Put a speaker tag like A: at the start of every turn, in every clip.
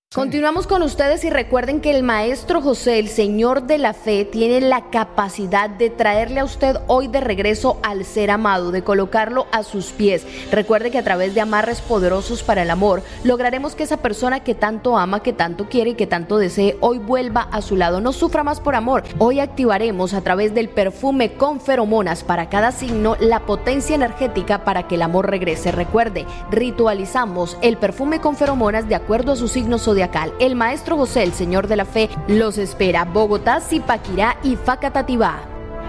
A: Continuamos con ustedes y recuerden que el Maestro José, el Señor de la Fe, tiene la capacidad de traerle a usted hoy de regreso al ser amado, de colocarlo a sus pies. Recuerde que a través de amarres poderosos para el amor, lograremos que esa persona que tanto ama, que tanto quiere y que tanto desee, hoy vuelva a su lado, no sufra más por amor. Hoy activaremos a través del perfume con feromonas para cada signo la potencia energética para que el amor regrese. Recuerde, ritualizamos el perfume con feromonas de acuerdo a su signo zodiacal. El Maestro José, el Señor de la Fe, los espera. Bogotá, Zipaquirá y Facatativá.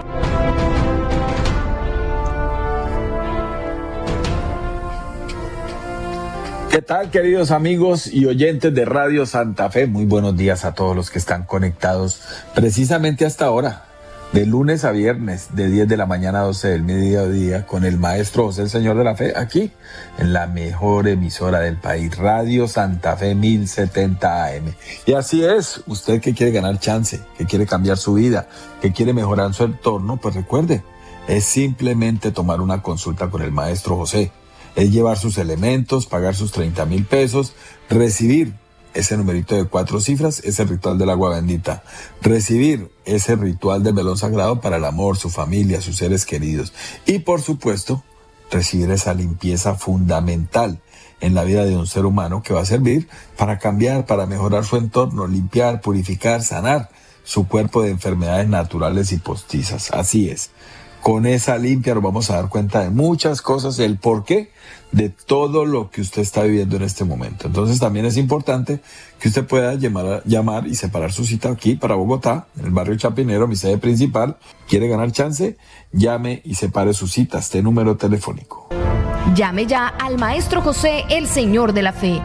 B: ¿Qué tal, queridos amigos y oyentes de Radio Santa Fe? Muy buenos días a todos los que están conectados precisamente hasta ahora, de lunes a viernes, de 10 de la mañana a 12 del mediodía, con el Maestro José, el Señor de la Fe, aquí en la mejor emisora del país, Radio Santa Fe 1070 AM. Y así es, usted que quiere ganar chance, que quiere cambiar su vida, que quiere mejorar su entorno, pues recuerde, es simplemente tomar una consulta con el Maestro José. Es llevar sus elementos, pagar sus 30,000 pesos, recibir ese numerito de 4 cifras, ese ritual del agua bendita, recibir ese ritual del melón sagrado para el amor, su familia, sus seres queridos y, por supuesto, recibir esa limpieza fundamental en la vida de un ser humano que va a servir para cambiar, para mejorar su entorno, limpiar, purificar, sanar su cuerpo de enfermedades naturales y postizas. Así es. Con esa limpia nos vamos a dar cuenta de muchas cosas, el porqué de todo lo que usted está viviendo en este momento. Entonces también es importante que usted pueda llamar y separar su cita aquí para Bogotá, en el barrio Chapinero, mi sede principal. ¿Quiere ganar chance? Llame y separe su cita, este número telefónico.
A: Llame ya al Maestro José, el Señor de la Fe,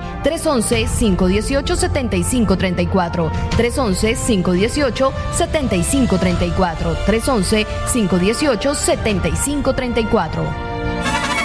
A: 311-518-7534, 311-518-7534, 311-518-7534.